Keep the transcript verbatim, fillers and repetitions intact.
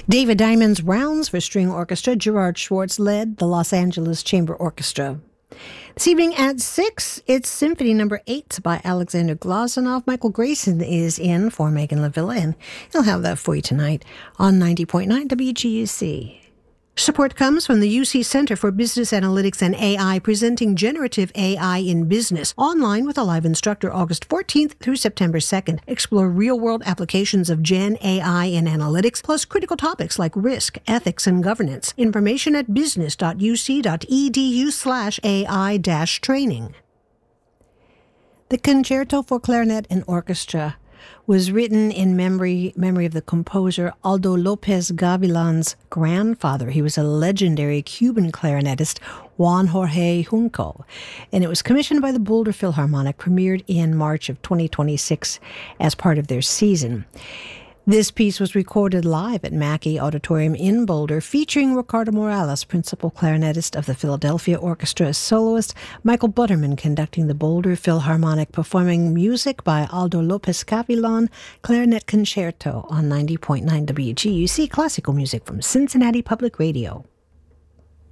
David Diamond's Rounds for String Orchestra. Gerard Schwartz led the Los Angeles Chamber Orchestra. This evening at six, it's Symphony Number eight by Alexander Glazunov. Michael Grayson is in for Megan LaVilla, and he'll have that for you tonight on ninety point nine W G U C. Support comes from the U C Center for Business Analytics and A I, presenting Generative A I in Business, online with a live instructor August fourteenth through September second. Explore real-world applications of Gen A I in analytics, plus critical topics like risk, ethics, and governance. Information at business.uc.edu slash AI dash training. The Concerto for Clarinet and Orchestra was written in memory memory of the composer Aldo Lopez Gavilan's grandfather. He was a legendary Cuban clarinetist, Juan Jorge Junco, and it was commissioned by the Boulder Philharmonic, premiered in March of twenty twenty-six as part of their season. This piece was recorded live at Mackey Auditorium in Boulder, featuring Ricardo Morales, principal clarinetist of the Philadelphia Orchestra, soloist Michael Butterman conducting the Boulder Philharmonic, performing music by Aldo Lopez Gavilan, Clarinet Concerto on ninety point nine W G U C, classical music from Cincinnati Public Radio.